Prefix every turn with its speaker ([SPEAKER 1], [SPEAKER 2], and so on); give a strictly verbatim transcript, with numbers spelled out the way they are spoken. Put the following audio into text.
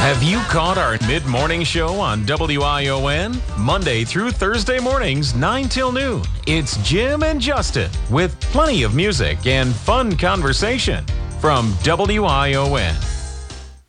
[SPEAKER 1] Have you caught our mid-morning show on W I O N? Monday through Thursday mornings, nine till noon. It's Jim and Justin with plenty of music and fun conversation from W I O N.